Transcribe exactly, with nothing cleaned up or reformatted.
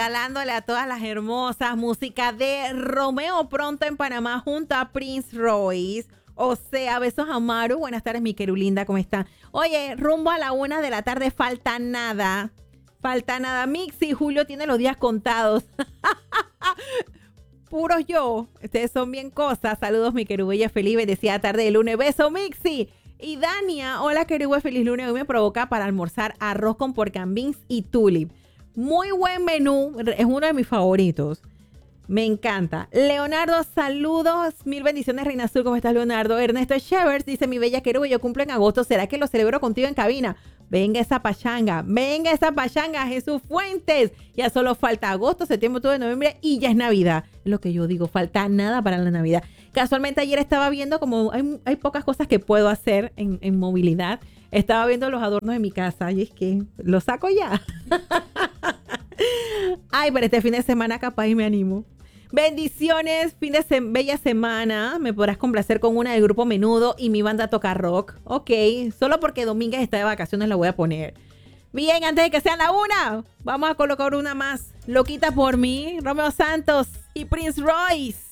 regalándole a todas las hermosas música de Romeo Pronto en Panamá junto a Prince Royce. O sea, besos a Maru. Buenas tardes, mi querulinda, ¿cómo está? Oye, rumbo a la una de la tarde, falta nada. Falta nada. Mixi, Julio tiene los días contados. Puros yo. Ustedes son bien cosas. Saludos, mi querubella feliz. Bendecida tarde de lunes. Beso, Mixi. Y Dania, hola querubella, feliz lunes. Hoy me provoca para almorzar arroz con porcambins y tulip. Muy buen menú. Es uno de mis favoritos. Me encanta. Leonardo, saludos. Mil bendiciones, Reina Azul. ¿Cómo estás, Leonardo? Ernesto Shevers dice, mi bella querubella, yo cumplo en agosto. ¿Será que lo celebro contigo en cabina? Venga esa pachanga. Venga esa pachanga, Jesús Fuentes. Ya solo falta agosto, septiembre, octubre, noviembre y ya es Navidad. Es lo que yo digo, falta nada para la Navidad. Casualmente ayer estaba viendo como hay, hay pocas cosas que puedo hacer en, en movilidad. Estaba viendo los adornos de mi casa y es que los saco ya. Ay, pero este fin de semana capaz y me animo. Bendiciones, fin de se bella semana. Me podrás complacer con una del grupo Menudo y mi banda toca rock. Ok, solo porque Domínguez está de vacaciones la voy a poner. Bien, antes de que sea la una, vamos a colocar una más. Loquita por mí, Romeo Santos y Prince Royce.